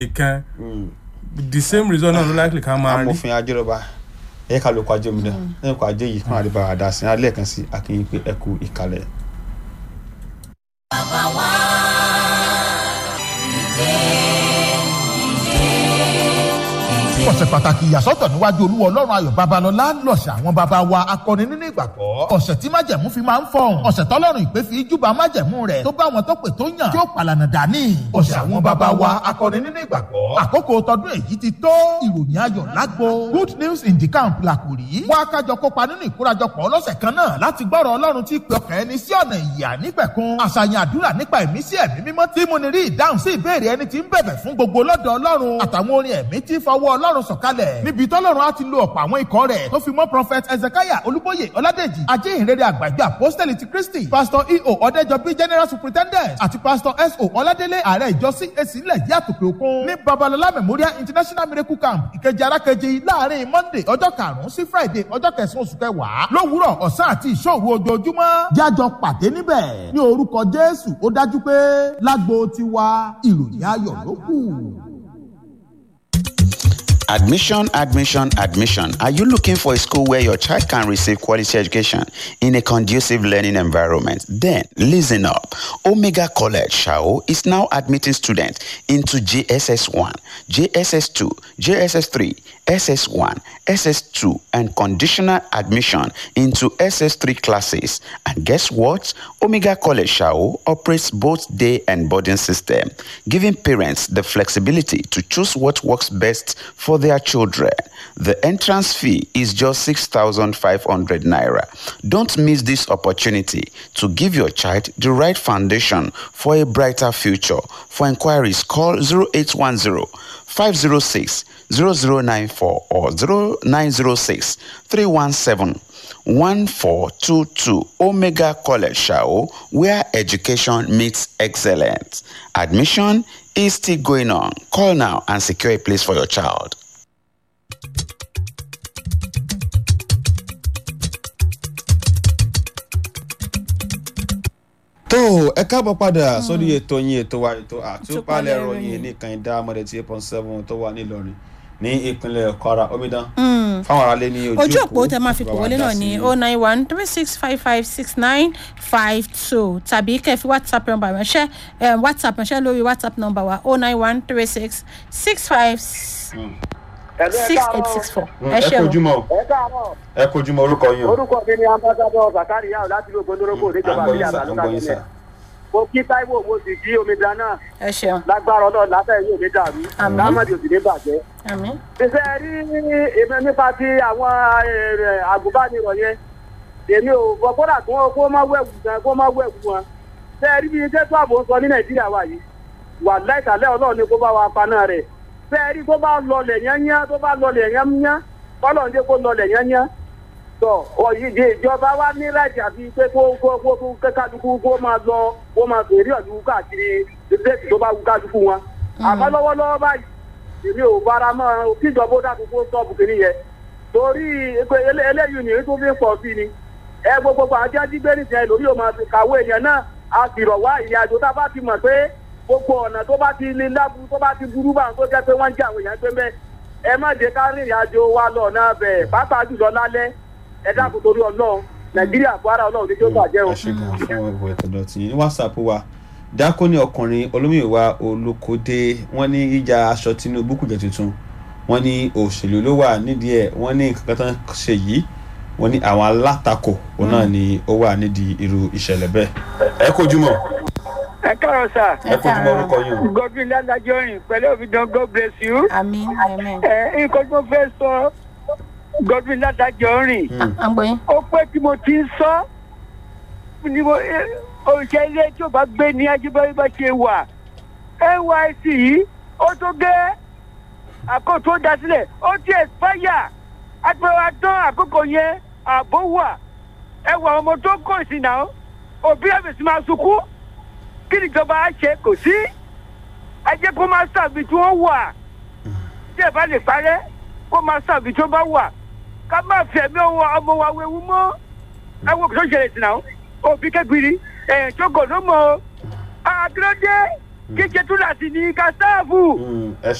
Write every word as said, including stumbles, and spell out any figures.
It can. Mm. The same reason not likely can marry. Amòfin Ajẹ́rọ̀bá ẹ ká ló kwaje mi da. Ẹ ko aje yìí kan ari ba da sin ale kan sí akin pé ẹ kú ìkàlẹ̀. Baba wa ọ̀sẹ̀ pàtàkì ìyàsọ́tọ̀ níwájú Olúwa Ọlọ́run Ayọ̀ Babalọ́lá lọ̀sẹ̀ àwọn baba wa akọni nínú ìgbàgbọ́. Ọ̀sẹ̀ tí májẹ̀mú fi máa ń fọ̀hún. Ọ̀sẹ̀ tọ́lọ́run ìpè fi júbà májẹ̀mú rẹ̀ tó bá wọn tó pè tó yàn tí ó pàlànà dání. Ọ̀sẹ̀ àwọn baba wa akọni nínú ìgbàgbọ́. Àkókò tọdún èyí ti tó ìròyìn ayọ̀ lágbo. Good news in the camp làkùrí. Wọ́n á kájọ kópa nínú ìkórajọpọ̀ ọlọ́sẹ̀ kan náà láti gbọ́rọ̀ Ọlọ́run tí pè ọkàn ẹni sí ọ̀nà ìyà nípẹ̀kun. Àṣàyàn àdúrà nípa ẹ̀mí sí ẹ̀mí mímọ́ tí mo ní rí ìdáhùn sí ìbéèrè ẹni tí ń bẹ̀bẹ̀ fún gbogbo lọ́dọ̀ Ọlọ́run àtàwọn orin ẹ̀mí tí fọwọ́ Ọlọ́run sọ̀kalẹ̀. Níbi tọ́lọ́run á ti lo ọ̀pọ̀ àwọn ikọ̀ rẹ̀ tó fi mọ́ prophet Ezekiah Olúbóyè Ọládèjì ajéhìnrere àgbàjọ apostoli ti Kristi pastor E O Ọ̀dẹ́jọbí general superintendent àti pastor S O Ọládélé ààrẹ ìjọ C A C ilẹ̀ yìí àtòkè òkun ní Babalọlá Memorial International Miracle Camp ìkejì arákejì láàrin Monday ọjọ́ karùn-ún sí Friday ọjọ́ kẹsàn-án oṣù kẹwàá lówùúrọ̀ ọ̀sán àti ìṣòro ojoojúmọ́ jájọ pàdé níbẹ̀ ní orúkọ Jésù ó dájú pé lágbo tiwa ìròyìn ayọ̀ ló kù. Admission, admission, admission. Are you looking for a school where your child can receive quality education in a conducive learning environment? Then listen up. Omega College Shao is now admitting students into J S S one, J S S two, J S S three, S S one, S S two, and conditional admission into S S three classes. And guess what? Omega College Shao operates both day and boarding system, giving parents the flexibility to choose what works best for their children. The entrance fee is just six thousand five hundred naira. Don't miss this opportunity to give your child the right foundation for a brighter future. For inquiries, call zero eight one zero, five zero six, zero zero nine four or zero nine zero six, three one seven, one four two two. Omega College Shao, where education meets excellence. Admission is still going on. Call now and secure a place for your child. tó ẹ káàbọ̀ padà sórí ètò yín ètò wa ètò àtúpalẹ̀ ìròyìn ní Kàìndá mọ̀dẹ̀ tí eight point seven tó wà nílọrin ní ìpínlẹ̀ Kwara Omidan fáwọn aráalé ní ojú òpó tẹ máa fi pò wọlé náà ní oh nine one three six five five six nine five two tàbí kẹfì WhatsApp number ránṣẹ́ WhatsApp ránṣẹ́ lórí WhatsApp number wa oh nine one three six six five six eight six four. ẹ kojúmọ́ ẹ kojúmọ́ orúkọ yín o. orúkọ mi ni ambassador Zakaria láti lóko ndoroko níjọba bí àlàlùkà nílẹ̀. mo kí Táíwò mo sì kí Omidan náà. ẹ ṣeun. lágbára Ọlọ́run látẹ̀ yóò ní dàrú. àmín. lámàdì òsì ní bàjẹ́. àmín. ṣiṣẹ́ rí èmi nípa ti àwọn àgùnbánirọ̀ yẹn èmi ò gbọ́dọ̀ kí wọ́n kó má wẹ̀wù gan kó má wẹ̀wù wọn. ṣe rí bí iṣẹ́ tó àbò ń sọ ní Nàìjíríà wa yìí wà láìsàlẹ̀ Ọlọ́run ni kó bá wa paná rẹ̀. Fẹ́ẹ́rí tó bá lọlẹ̀ yányá tó bá lọlẹ̀ yányá kọ́lọ̀ ń dé kó lọlẹ̀ yányá. Tọ́ òyìnbí ìjọba wa ní láti àfi pé kó kó kó kó kálukú kó máa lọ kó máa fèrè ọ̀dùn káàkiri ìdílé tó bá wù kálukú wọn. Àmọ́ lọ́wọ́lọ́wọ́ báyìí èmi ò bára mọ́ kíjọba ó dàkú kó sọ́ọ̀bù kìíní yẹn. Torí eléyìí ni tó fi ń pọ̀ sí ni. Ẹ gbogbo àti ajígbé nìṣẹ́ lórí ò máa kàwé èèyàn náà a sì rọ̀ wá ìrìn àjò tá a bá ti mọ̀ pé gbogbo ọ̀nà tó bá ti lè lábú tó bá ti burú bá tó jẹ́ pé wọ́n ń jẹ́ àwọn èèyàn gbé mẹ́ ẹ má jẹ́ ká rìnrìn àjò wa lọ náà bẹ̀ pàápàá jùlọ lálẹ́ ẹ dákun torí Ọlọ́run Nàìjíríà Kwara Ọlọ́run ní tí ó bàjẹ́ o. ẹ ṣe gan fún ìwé ìtọ́jú tí ní WhatsApp wa dákóní ọkùnrin olómìnira Olókòdé wọ́n ní ìjà aṣọ Tinubu kùjẹ tuntun wọ́n ní òṣèlú ló wà nídìí ẹ̀ wọ́n ní nǹkan kan ṣe yìí wọ́n ní àwọn alátakò òun náà ni ó wà nídìí irú ìṣẹ̀lẹ̀ bẹ́ẹ̀ ẹ kojúmọ́. ẹ káàárọ̀ sà. ẹ kojúmọ́ orúkọ yín o. Godwin Ládàjọ́ rìn pẹ̀lú Omidan God bless you. àmín àmín. ẹ nǹkan tó fẹ́ sọ Godwin Ládàjọ́ rìn. àgbọ̀yìn. ó pẹ́ tí mo ti ń sọ ni mo òṣìṣẹ́ ilé tí ò bá gbé ní ajíbáyé bá ṣe wà N Y S yìí ó tó gé àkókò dá sílẹ̀ ó ti expire agbára tán àkókò yẹn ààbò wà ẹ wà ọmọ tó kọ̀ sí náà òbí àbẹ̀sí máa sunkún kí nìjọba á ṣe kò sí ẹ jẹ́ kó máa sàbí tí wọ́n wà tí ẹ bá lè parẹ́ kó máa sàbí tó bá wà ká má fẹ̀mí ọmọ wa wewu mọ́ ẹ wo kò tó ṣẹlẹ̀ sí náà òbí kẹ́gbìrì ẹ̀yìn tó gò ló mọ̀ ọ́ àdúródé kíkẹ́ túlàsì ní kásáàfù. Mm, ẹ